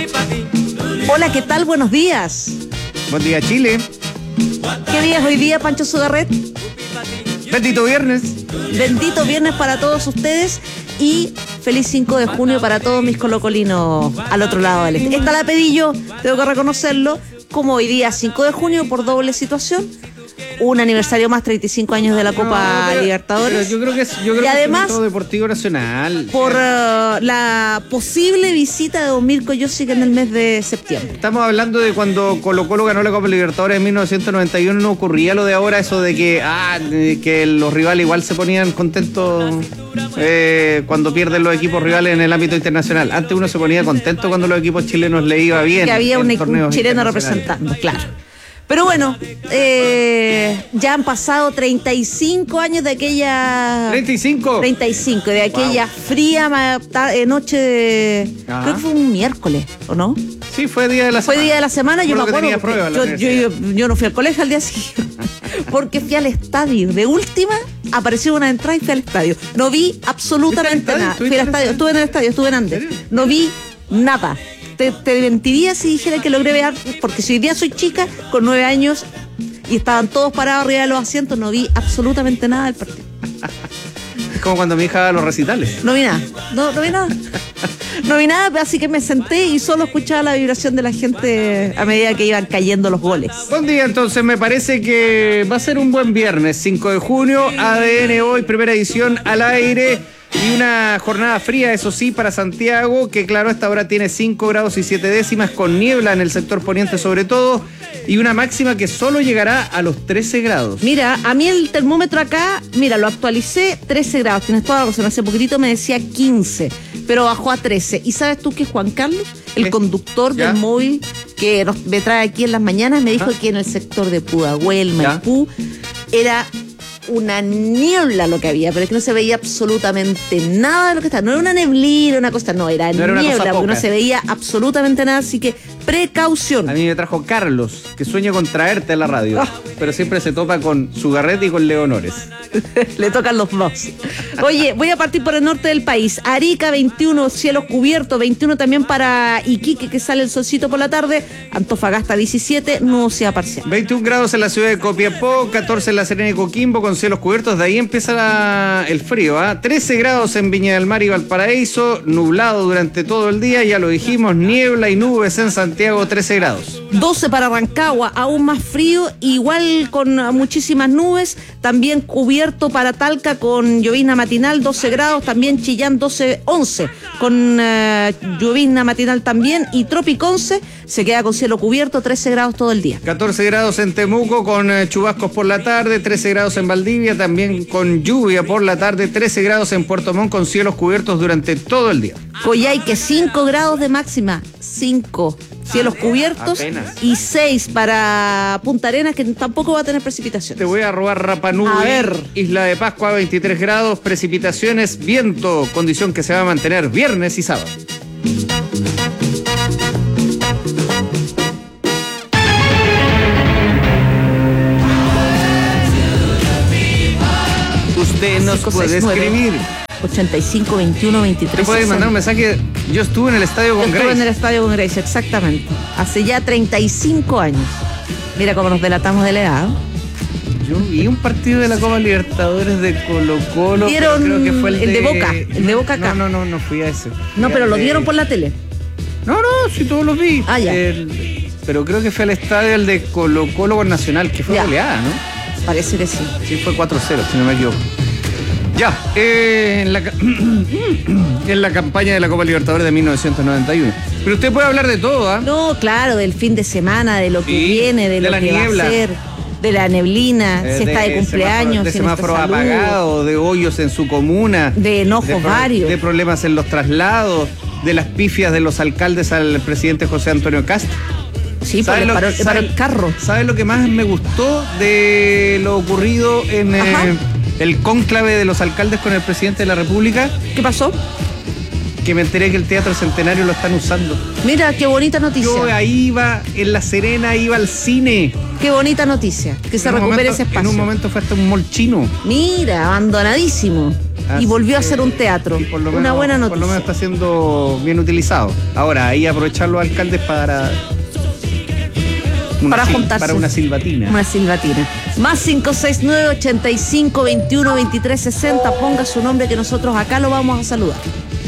Hola, ¿qué tal? Buenos días. Buen día, Chile. ¿Qué día es hoy día, Pancho Sugarret? Bendito viernes. Bendito viernes para todos ustedes y feliz 5 de junio para todos mis colocolinos al otro lado del este. Esta la pedí yo, tengo que reconocerlo, como hoy día 5 de junio por doble situación. Un aniversario más, 35 años de la Copa Libertadores. Yo creo que es y además, un deportivo nacional. Por la posible visita de Don Mirko Josic en el mes de septiembre. Estamos hablando de cuando Colo-Colo ganó la Copa Libertadores en 1991. No ocurría lo de ahora, eso de que los rivales igual se ponían contentos cuando pierden los equipos rivales en el ámbito internacional. Antes uno se ponía contento cuando los equipos chilenos le iba bien. Que había un chileno representando, claro. Pero bueno, ya han pasado 35 años de aquella... ¿35? 35, de aquella fría noche de... Ajá. Creo que fue un miércoles, ¿o no? Sí, fue día de la semana. Fue día de la semana, yo me acuerdo. Prueba yo no fui al colegio al día siguiente, porque fui al estadio. De última, apareció una entrada y fui al estadio. No vi absolutamente nada. Fui al estadio, estuve en el estadio, estuve en Andes. No vi nada. Te mentiría si dijera que logré ver, porque si hoy día soy chica, con 9 años, y estaban todos parados arriba de los asientos, no vi absolutamente nada del partido. Es como cuando mi hija va a los recitales. No vi nada, no vi nada. No vi nada, así que me senté y solo escuchaba la vibración de la gente a medida que iban cayendo los goles. Buen día, entonces, me parece que va a ser un buen viernes, 5 de junio, ADN hoy, primera edición al aire. Y una jornada fría, eso sí, para Santiago, que claro, a esta hora tiene 5 grados y 7 décimas, con niebla en el sector poniente sobre todo, y una máxima que solo llegará a los 13 grados. Mira, a mí el termómetro acá, mira, lo actualicé, 13 grados, tienes toda la razón, hace poquitito me decía 15, pero bajó a 13. ¿Y sabes tú que Juan Carlos, el conductor del móvil que me trae aquí en las mañanas, me dijo que en el sector de Pudahuel, Maipú, era una niebla lo que había, pero es que no se veía absolutamente nada de lo que estaba. No era una neblina, una cosa, no, era niebla, porque no se veía absolutamente nada, así que precaución. A mí me trajo Carlos, que sueña con traerte a la radio, pero siempre se topa con Sugarret y con Leonores. Le tocan los dos. Oye, voy a partir por el norte del país. Arica, 21, cielos cubiertos, 21 también para Iquique, que sale el solcito por la tarde. Antofagasta, 17, nubosidad parcial. 21 grados en la ciudad de Copiapó, 14 en La Serena y Coquimbo, con cielos cubiertos. De ahí empieza el frío, 13 grados en Viña del Mar y Valparaíso, nublado durante todo el día, ya lo dijimos, niebla y nubes en Santiago, 13 grados. 12 para Rancagua, aún más frío, igual con muchísimas nubes, también cubierto para Talca con llovizna matinal, 12 grados, también Chillán 11 con llovizna matinal también, y Tropiconce se queda con cielo cubierto, 13 grados todo el día. 14 grados en Temuco con chubascos por la tarde, 13 grados en Valdivia, también con lluvia por la tarde, 13 grados en Puerto Montt con cielos cubiertos durante todo el día. Coyhaique, 5 grados de máxima, 5 cielos cubiertos, apenas. Y 6 para Punta Arenas, que tampoco va a tener precipitaciones. Te voy a robar Rapa Nui. A ver. Isla de Pascua, 23 grados, precipitaciones, viento, condición que se va a mantener viernes y sábado. Usted nos puede escribir 85 21 23. Te puede mandar un mensaje. Yo estuve en el estadio con Grace. Estuve en el estadio con Grace, exactamente. Hace ya 35 años. Mira cómo nos delatamos de la edad. Yo vi un partido de la Copa Libertadores de Colo-Colo. Dieron creo que fue el de Boca. El de Boca acá. No fui a ese. No, pero lo dieron por la tele. No, sí, todos los vi. Ah, ya. Pero creo que fue al estadio el de Colo-Colo con Nacional, que fue goleada, ¿no? Parece que sí. Sí, fue 4-0, si no me equivoco. Ya, en la campaña de la Copa Libertadores de 1991. Pero usted puede hablar de todo, ¿ah? No, claro, del fin de semana, de lo que viene, de lo que niebla. va a ser, de la neblina, si está de cumpleaños, de si semáforo apagado, de hoyos en su comuna, de enojos varios, de problemas en los traslados, de las pifias de los alcaldes al presidente José Antonio Cast. Sí, porque paró el carro. ¿Sabes lo que más me gustó de lo ocurrido en el cónclave de los alcaldes con el presidente de la República? ¿Qué pasó? Que me enteré que el Teatro Centenario lo están usando. Mira, qué bonita noticia. Yo ahí iba, en La Serena, iba al cine. Qué bonita noticia, que se recupere ese espacio. En un momento fue hasta un mall chino. Mira, abandonadísimo. y volvió a ser un teatro. Una buena noticia. Por lo menos está siendo bien utilizado. Ahora, ahí aprovechar los alcaldes para juntarse. Para una silbatina. Una silbatina. Más 569-85-21-23-60. Ponga su nombre que nosotros acá lo vamos a saludar.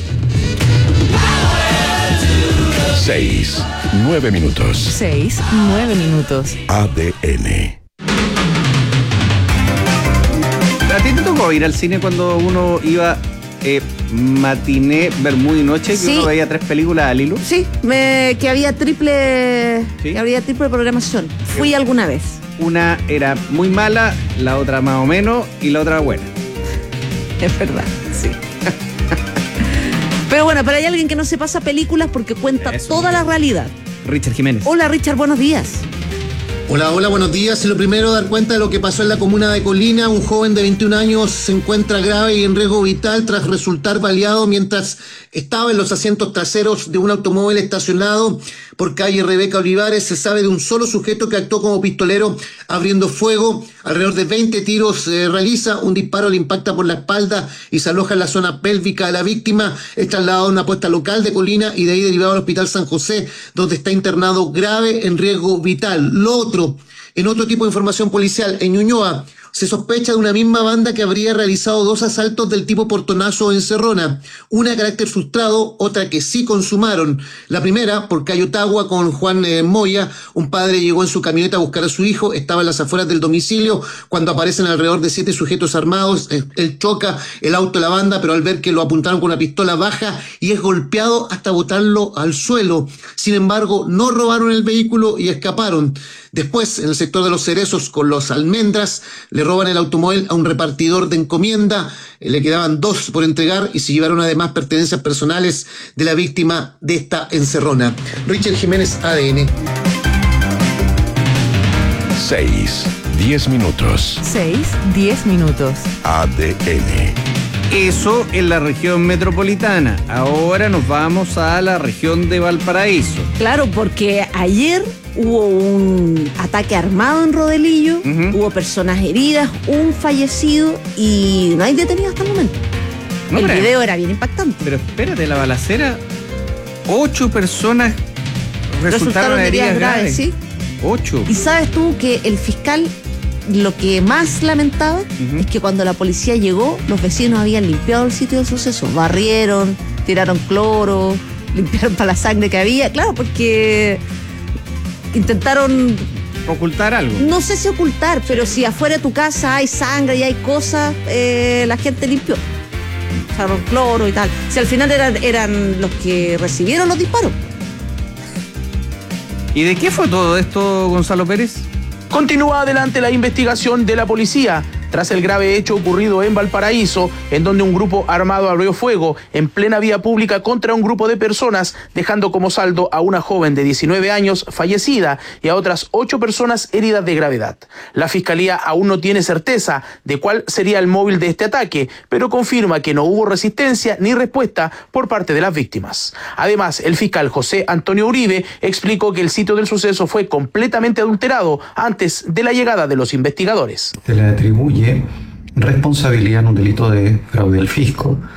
6-9 minutos. 6-9 minutos. ADN. ¿A ti te tocó ir al cine cuando uno iba matiné, vermú y noche, que uno veía 3 películas al hilo? Sí, que había triple programación. Fui alguna vez. Una era muy mala, la otra más o menos y la otra buena. Es verdad, sí. Pero bueno, pero hay alguien que no se pasa películas porque cuenta toda la realidad. Richard Jiménez. Hola Richard, buenos días. Hola, buenos días. Lo primero, dar cuenta de lo que pasó en la comuna de Colina. Un joven de 21 años se encuentra grave y en riesgo vital tras resultar baleado mientras estaba en los asientos traseros de un automóvil estacionado por calle Rebeca Olivares. Se sabe de un solo sujeto que actuó como pistolero abriendo fuego. Alrededor de 20 tiros realiza. Un disparo le impacta por la espalda y se aloja en la zona pélvica de la víctima. Es trasladado a una puesta local de Colina y de ahí derivado al Hospital San José, donde está internado grave en riesgo vital. En otro tipo de información policial, en Ñuñoa, se sospecha de una misma banda que habría realizado 2 asaltos del tipo portonazo en Cerrona. Una de carácter frustrado, otra que sí consumaron. La primera, por calle Otagua con Juan Moya. Un padre llegó en su camioneta a buscar a su hijo, estaba en las afueras del domicilio cuando aparecen alrededor de 7 sujetos armados. Él choca el auto de la banda, pero al ver que lo apuntaron con una pistola baja y es golpeado hasta botarlo al suelo. Sin embargo, no robaron el vehículo y escaparon. Después, en el sector de Los Cerezos, con Los Almendras, le roban el automóvil a un repartidor de encomienda. Le quedaban 2 por entregar y se llevaron además pertenencias personales de la víctima de esta encerrona. Richard Jiménez, ADN. 6-10 minutos. 6-10 minutos. ADN. Eso en la región metropolitana. Ahora nos vamos a la región de Valparaíso. Claro, porque ayer hubo un ataque armado en Rodelillo, hubo personas heridas, un fallecido y no hay detenido hasta el momento. El video era bien impactante. Pero espérate, la balacera, 8 personas resultaron heridas graves. ¿Sí? 8. Y sabes tú que el fiscal lo que más lamentaba es que cuando la policía llegó, los vecinos habían limpiado el sitio del suceso, barrieron, tiraron cloro, limpiaron para la sangre que había, claro, porque intentaron ocultar algo. No sé si ocultar, pero si afuera de tu casa hay sangre y hay cosas, la gente limpió. Echaron cloro y tal. Si al final eran los que recibieron los disparos. ¿Y de qué fue todo esto, Gonzalo Pérez? Continúa adelante la investigación de la policía tras el grave hecho ocurrido en Valparaíso, en donde un grupo armado abrió fuego en plena vía pública contra un grupo de personas, dejando como saldo a una joven de 19 años fallecida y a otras 8 personas heridas de gravedad. La Fiscalía aún no tiene certeza de cuál sería el móvil de este ataque, pero confirma que no hubo resistencia ni respuesta por parte de las víctimas. Además, el fiscal José Antonio Uribe explicó que el sitio del suceso fue completamente adulterado antes de la llegada de los investigadores. Se le atribuye responsabilidad en un delito de fraude al fisco